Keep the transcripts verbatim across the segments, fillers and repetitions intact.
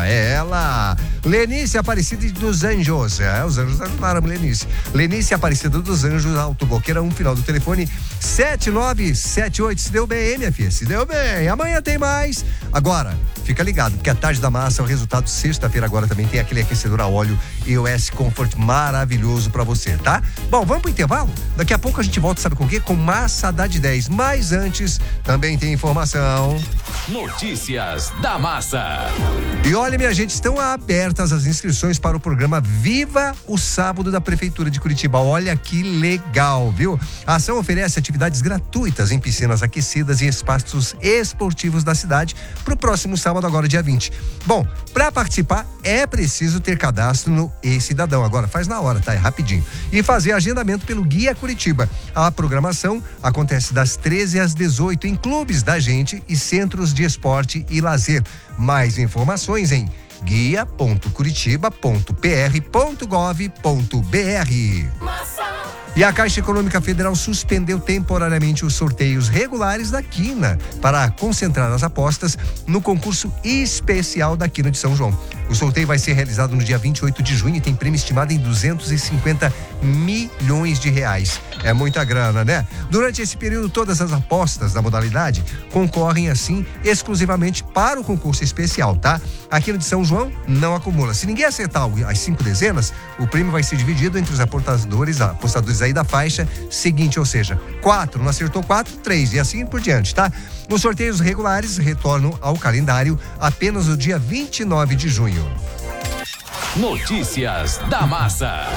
é ela. Lenice Aparecida dos Anjos. É, os anjos ajudaram a Lenice. Lenice Aparecida dos Anjos, Alto Boqueira, um final do telefone sete nove sete oito. Se deu bem, hein, minha filha? Se deu bem. Amanhã tem mais. Agora, fica ligado, porque a Tarde da Massa é o resultado. Sexta-feira agora também tem aquele aquecedor a óleo e o S Comfort maravilhoso pra você, tá? Bom, vamos pro intervalo? Daqui a pouco a gente volta, sabe com o quê? Com Massa Haddad dez. Mas antes, também tem informação. Notícias da Massa. E olha, minha gente, estão abertas as inscrições para o programa Viva o Sábado da Prefeitura de Curitiba. Olha que legal, viu? A ação oferece atividades gratuitas em piscinas aquecidas e espaços esportivos da cidade para o próximo sábado, agora dia vinte. Bom, para participar é preciso ter cadastro no E-Cidadão. Agora faz na hora, tá? É rapidinho. E fazer agendamento pelo Guia Curitiba. A programação acontece das treze às dezoito em clubes da gente e centros de esporte e lazer. Mais informações em guia ponto curitiba ponto p r ponto gov ponto b r. E a Caixa Econômica Federal suspendeu temporariamente os sorteios regulares da Quina para concentrar as apostas no concurso especial da Quina de São João. O sorteio vai ser realizado no dia vinte e oito de junho e tem prêmio estimado em duzentos e cinquenta milhões de reais. É muita grana, né? Durante esse período, todas as apostas da modalidade concorrem, assim, exclusivamente para o concurso especial, tá? A Quina de São João não acumula. Se ninguém acertar as cinco dezenas, o prêmio vai ser dividido entre os apostadores, apostadores aí da faixa seguinte, ou seja, quatro, não acertou quatro, três e assim por diante, tá? Os sorteios regulares retornam ao calendário apenas no dia vinte e nove de junho. Notícias da Massa.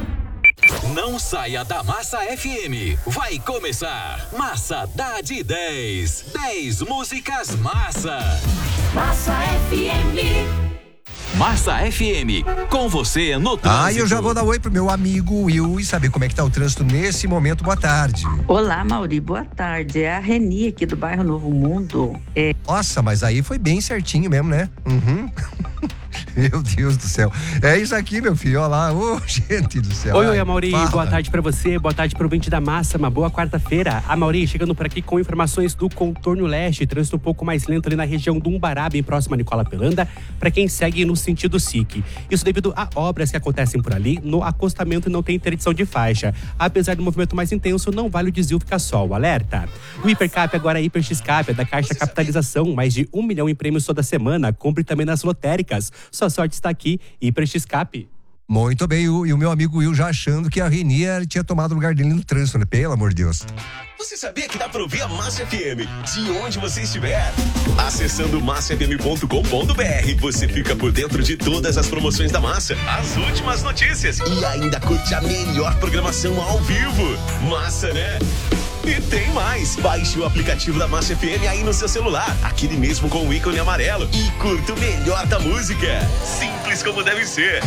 Não saia da Massa F M. Vai começar Massa Haddad dez. dez músicas massa. Massa F M. Massa F M, com você no trânsito. Ah, eu já vou dar oi pro meu amigo Will e saber como é que tá o trânsito nesse momento. Boa tarde. Olá, Mauri, boa tarde. É a Reni aqui do bairro Novo Mundo. É... Nossa, mas aí foi bem certinho mesmo, né? Uhum. Meu Deus do céu. É isso aqui, meu filho. Olha lá. Ô, oh, gente do céu. Oi, oi, Amauri. Fala. Boa tarde pra você. Boa tarde pro ouvinte da Massa. Uma boa quarta-feira. Amauri, chegando por aqui com informações do contorno leste. Trânsito um pouco mais lento ali na região do Umbará, bem próximo a Nicola Pelanda, pra quem segue no sentido S I C. Isso devido a obras que acontecem por ali. No acostamento não tem interdição de faixa. Apesar do movimento mais intenso, não vale o desvio ficar só. O alerta. O Hipercap agora é Hiper X-Cap, é da Caixa Capitalização. Mais de um milhão em prêmios toda semana. Compre também nas lotéricas. Sua sorte está aqui, Hiper X-Cap. Muito bem, e o meu amigo Will já achando que a Renia tinha tomado o lugar dele no trânsito, né? Pelo amor de Deus. Você sabia que dá pra ouvir a Massa F M de onde você estiver? Acessando massa f m ponto com ponto b r, você fica por dentro de todas as promoções da Massa, as últimas notícias e ainda curte a melhor programação ao vivo. Massa, né? E tem mais! Baixe o aplicativo da Massa F M aí no seu celular, aquele mesmo com o ícone amarelo, e curta o melhor da música. Simples como deve ser.